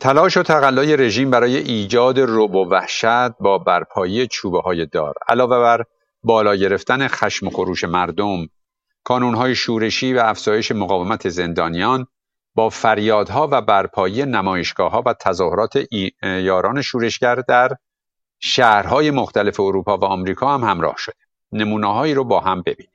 تلاش و تقلای رژیم برای ایجاد رعب و وحشت با برپایی چوبه‌های دار، علاوه بر بالا گرفتن خشم و خروش مردم، کانون‌های شورشی و افزایش مقاومت زندانیان، با فریادها و برپایی نمایشگاه‌ها و تظاهرات یاران شورشگر در شهرهای مختلف اروپا و آمریکا هم همراه شده. نمونه‌هایی رو با هم ببینیم.